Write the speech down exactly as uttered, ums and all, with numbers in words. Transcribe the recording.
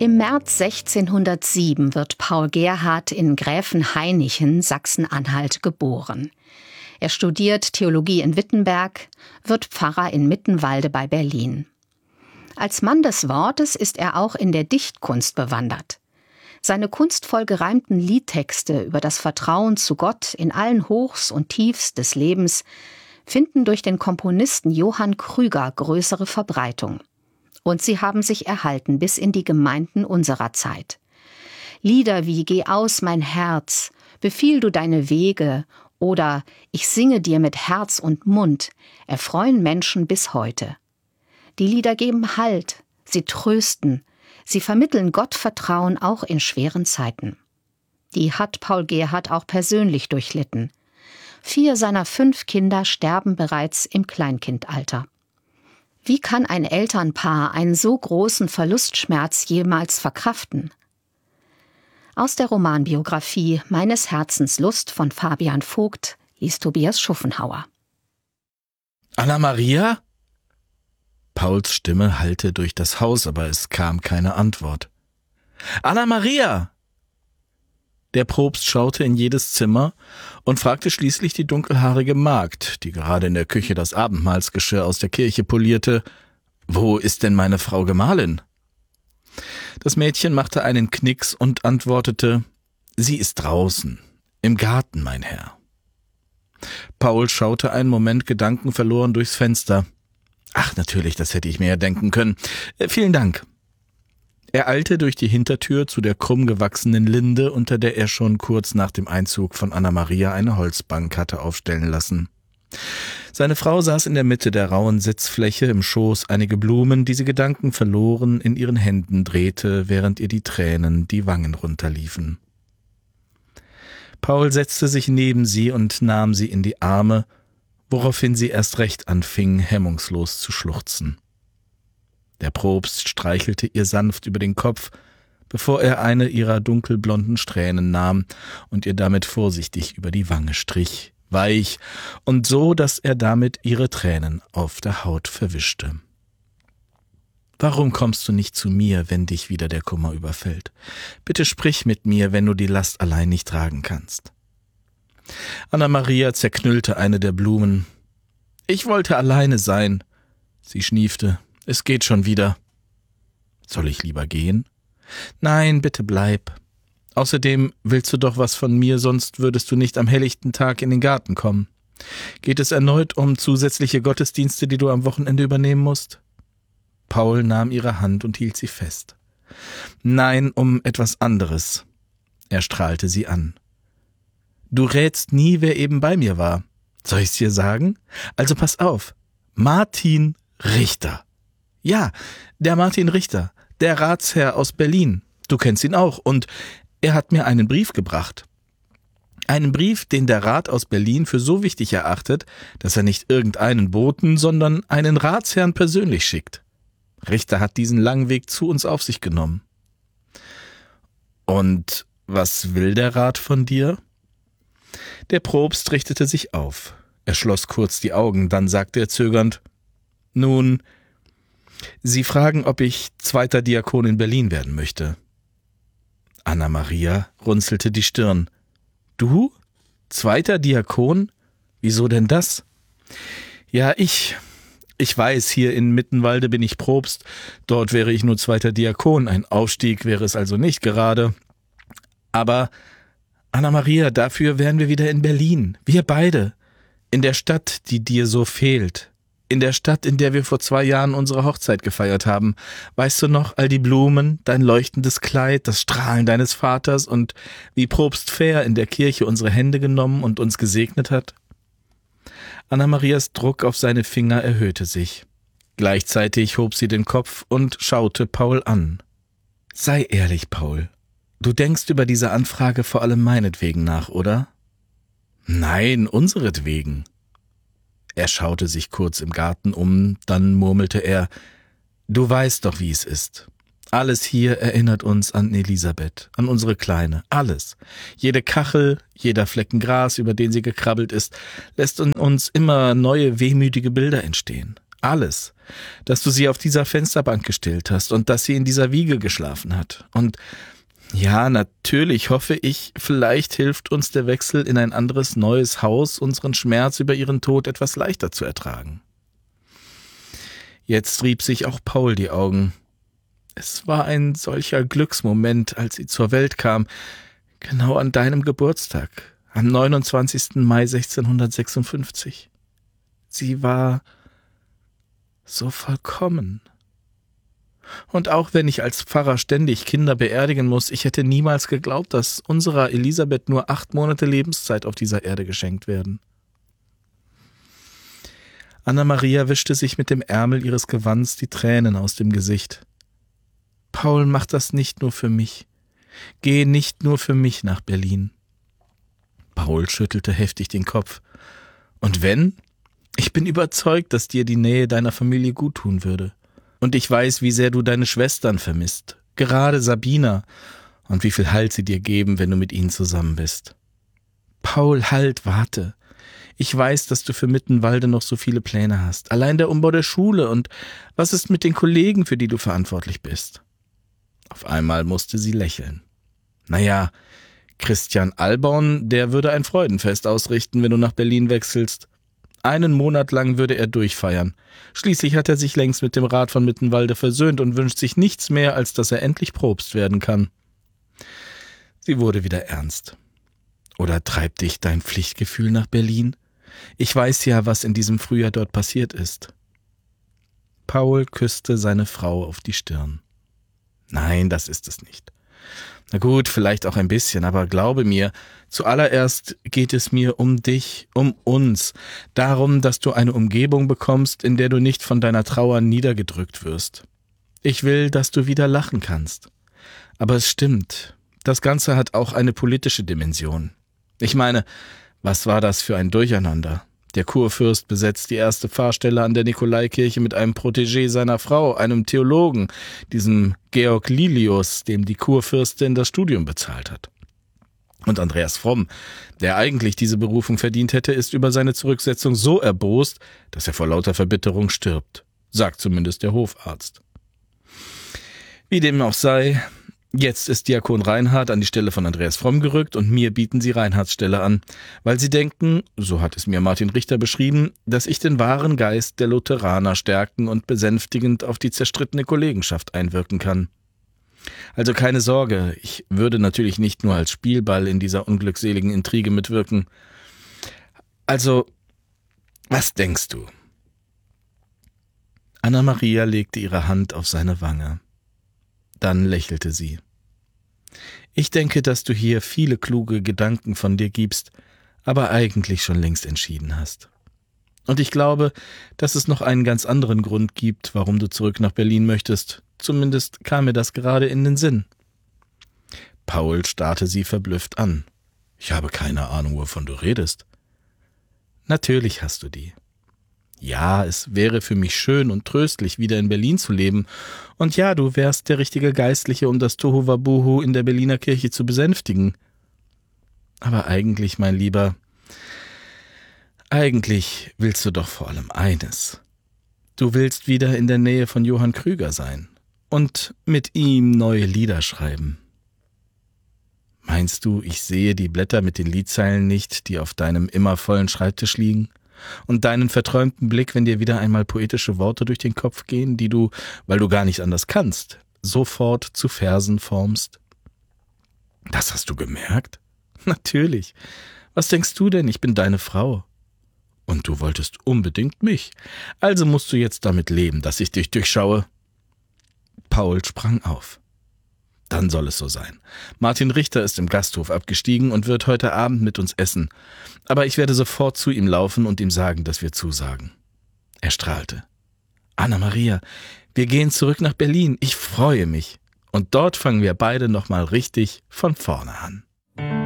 Im März sechzehnhundertsieben wird Paul Gerhardt in Gräfenhainichen, Sachsen-Anhalt, geboren. Er studiert Theologie in Wittenberg, wird Pfarrer in Mittenwalde bei Berlin. Als Mann des Wortes ist er auch in der Dichtkunst bewandert. Seine kunstvoll gereimten Liedtexte über das Vertrauen zu Gott in allen Hochs und Tiefs des Lebens finden durch den Komponisten Johann Krüger größere Verbreitung. Und sie haben sich erhalten bis in die Gemeinden unserer Zeit. Lieder wie »Geh aus, mein Herz«, »Befiehl du deine Wege« oder »Ich singe dir mit Herz und Mund« erfreuen Menschen bis heute. Die Lieder geben Halt, sie trösten, sie vermitteln Gottvertrauen auch in schweren Zeiten. Die hat Paul Gerhardt auch persönlich durchlitten. Vier seiner fünf Kinder sterben bereits im Kleinkindalter. Wie kann ein Elternpaar einen so großen Verlustschmerz jemals verkraften? Aus der Romanbiografie »Meines Herzens Lust« von Fabian Vogt liest Tobias Schuffenhauer. Anna-Maria? Pauls Stimme hallte durch das Haus, aber es kam keine Antwort. Anna-Maria! Der Propst schaute in jedes Zimmer und fragte schließlich die dunkelhaarige Magd, die gerade in der Küche das Abendmahlsgeschirr aus der Kirche polierte: »Wo ist denn meine Frau Gemahlin?« Das Mädchen machte einen Knicks und antwortete: »Sie ist draußen, im Garten, mein Herr.« Paul schaute einen Moment gedankenverloren durchs Fenster. »Ach, natürlich, das hätte ich mir ja denken können. Äh, vielen Dank.« Er eilte durch die Hintertür zu der krumm gewachsenen Linde, unter der er schon kurz nach dem Einzug von Anna-Maria eine Holzbank hatte aufstellen lassen. Seine Frau saß in der Mitte der rauen Sitzfläche, im Schoß einige Blumen, die sie gedankenverloren in ihren Händen drehte, während ihr die Tränen die Wangen runterliefen. Paul setzte sich neben sie und nahm sie in die Arme, woraufhin sie erst recht anfing, hemmungslos zu schluchzen. Der Propst streichelte ihr sanft über den Kopf, bevor er eine ihrer dunkelblonden Strähnen nahm und ihr damit vorsichtig über die Wange strich, weich und so, dass er damit ihre Tränen auf der Haut verwischte. »Warum kommst du nicht zu mir, wenn dich wieder der Kummer überfällt? Bitte sprich mit mir, wenn du die Last allein nicht tragen kannst.« Anna-Maria zerknüllte eine der Blumen. »Ich wollte alleine sein«, sie schniefte. »Es geht schon wieder.« »Soll ich lieber gehen?« »Nein, bitte bleib. Außerdem willst du doch was von mir, sonst würdest du nicht am helllichten Tag in den Garten kommen. Geht es erneut um zusätzliche Gottesdienste, die du am Wochenende übernehmen musst?« Paul nahm ihre Hand und hielt sie fest. »Nein, um etwas anderes.« Er strahlte sie an. »Du rätst nie, wer eben bei mir war. Soll ich's dir sagen? Also pass auf. Martin Richter. Ja, der Martin Richter, der Ratsherr aus Berlin. Du kennst ihn auch. Und er hat mir einen Brief gebracht. Einen Brief, den der Rat aus Berlin für so wichtig erachtet, dass er nicht irgendeinen Boten, sondern einen Ratsherrn persönlich schickt. Richter hat diesen langen Weg zu uns auf sich genommen.« »Und was will der Rat von dir?« Der Propst richtete sich auf. Er schloss kurz die Augen, dann sagte er zögernd: »Nun, Sie fragen, ob ich zweiter Diakon in Berlin werden möchte.« Anna-Maria runzelte die Stirn. »Du? Zweiter Diakon? Wieso denn das?« »Ja, ich. Ich weiß, hier in Mittenwalde bin ich Propst. Dort wäre ich nur zweiter Diakon. Ein Aufstieg wäre es also nicht gerade. Aber, Anna-Maria, dafür wären wir wieder in Berlin. Wir beide. In der Stadt, die dir so fehlt. In der Stadt, in der wir vor zwei Jahren unsere Hochzeit gefeiert haben. Weißt du noch, all die Blumen, dein leuchtendes Kleid, das Strahlen deines Vaters und wie Propst Fähr in der Kirche unsere Hände genommen und uns gesegnet hat?« Anna-Marias Druck auf seine Finger erhöhte sich. Gleichzeitig hob sie den Kopf und schaute Paul an. »Sei ehrlich, Paul. Du denkst über diese Anfrage vor allem meinetwegen nach, oder?« »Nein, unseretwegen.« Er schaute sich kurz im Garten um, dann murmelte er: »Du weißt doch, wie es ist. Alles hier erinnert uns an Elisabeth, an unsere Kleine, alles. Jede Kachel, jeder Flecken Gras, über den sie gekrabbelt ist, lässt in uns immer neue wehmütige Bilder entstehen. Alles. Dass du sie auf dieser Fensterbank gestillt hast und dass sie in dieser Wiege geschlafen hat. Und ja, natürlich hoffe ich, vielleicht hilft uns der Wechsel in ein anderes, neues Haus, unseren Schmerz über ihren Tod etwas leichter zu ertragen. Jetzt rieb sich auch Paul die Augen. Es war ein solcher Glücksmoment, als sie zur Welt kam, genau an deinem Geburtstag, am neunundzwanzigsten Mai sechzehnhundertsechsundfünfzig. Sie war so vollkommen. Und auch wenn ich als Pfarrer ständig Kinder beerdigen muss, ich hätte niemals geglaubt, dass unserer Elisabeth nur acht Monate Lebenszeit auf dieser Erde geschenkt werden. Anna-Maria wischte sich mit dem Ärmel ihres Gewands die Tränen aus dem Gesicht. Paul, mach das nicht nur für mich. Geh nicht nur für mich nach Berlin. Paul schüttelte heftig den Kopf. Und wenn? Ich bin überzeugt, dass dir die Nähe deiner Familie guttun würde. Und ich weiß, wie sehr du deine Schwestern vermisst. Gerade Sabina. Und wie viel Halt sie dir geben, wenn du mit ihnen zusammen bist. Paul, halt, warte. Ich weiß, dass du für Mittenwalde noch so viele Pläne hast. Allein der Umbau der Schule. Und was ist mit den Kollegen, für die du verantwortlich bist? Auf einmal musste sie lächeln. Naja, Christian Alborn, der würde ein Freudenfest ausrichten, wenn du nach Berlin wechselst. Einen Monat lang würde er durchfeiern. Schließlich hat er sich längst mit dem Rat von Mittenwalde versöhnt und wünscht sich nichts mehr, als dass er endlich Propst werden kann. Sie wurde wieder ernst. Oder treibt dich dein Pflichtgefühl nach Berlin? Ich weiß ja, was in diesem Frühjahr dort passiert ist. Paul küsste seine Frau auf die Stirn. Nein, das ist es nicht. Na gut, vielleicht auch ein bisschen, aber glaube mir, zuallererst geht es mir um dich, um uns, darum, dass du eine Umgebung bekommst, in der du nicht von deiner Trauer niedergedrückt wirst. Ich will, dass du wieder lachen kannst. Aber es stimmt, das Ganze hat auch eine politische Dimension. Ich meine, was war das für ein Durcheinander? Der Kurfürst besetzt die erste Pfarrstelle an der Nikolaikirche mit einem Protégé seiner Frau, einem Theologen, diesem Georg Lilius, dem die Kurfürstin das Studium bezahlt hat. Und Andreas Fromm, der eigentlich diese Berufung verdient hätte, ist über seine Zurücksetzung so erbost, dass er vor lauter Verbitterung stirbt, sagt zumindest der Hofarzt. Wie dem auch sei, jetzt ist Diakon Reinhard an die Stelle von Andreas Fromm gerückt und mir bieten sie Reinhards Stelle an, weil sie denken, so hat es mir Martin Richter beschrieben, dass ich den wahren Geist der Lutheraner stärken und besänftigend auf die zerstrittene Kollegenschaft einwirken kann. Also keine Sorge, ich würde natürlich nicht nur als Spielball in dieser unglückseligen Intrige mitwirken. Also, was denkst du? Anna-Maria legte ihre Hand auf seine Wange. Dann lächelte sie. Ich denke, dass du hier viele kluge Gedanken von dir gibst, aber eigentlich schon längst entschieden hast. Und ich glaube, dass es noch einen ganz anderen Grund gibt, warum du zurück nach Berlin möchtest. Zumindest kam mir das gerade in den Sinn. Paul starrte sie verblüfft an. Ich habe keine Ahnung, wovon du redest. Natürlich hast du die. Ja, es wäre für mich schön und tröstlich, wieder in Berlin zu leben. Und ja, du wärst der richtige Geistliche, um das Tohuwabohu in der Berliner Kirche zu besänftigen. Aber eigentlich, mein Lieber, eigentlich willst du doch vor allem eines. Du willst wieder in der Nähe von Johann Krüger sein und mit ihm neue Lieder schreiben. Meinst du, ich sehe die Blätter mit den Liedzeilen nicht, die auf deinem immer vollen Schreibtisch liegen? Und deinen verträumten Blick, wenn dir wieder einmal poetische Worte durch den Kopf gehen, die du, weil du gar nicht anders kannst, sofort zu Versen formst? Das hast du gemerkt? Natürlich. Was denkst du denn? Ich bin deine Frau. Und du wolltest unbedingt mich. Also musst du jetzt damit leben, dass ich dich durchschaue. Paul sprang auf. Dann soll es so sein. Martin Richter ist im Gasthof abgestiegen und wird heute Abend mit uns essen. Aber ich werde sofort zu ihm laufen und ihm sagen, dass wir zusagen. Er strahlte. Anna-Maria, wir gehen zurück nach Berlin. Ich freue mich. Und dort fangen wir beide nochmal richtig von vorne an.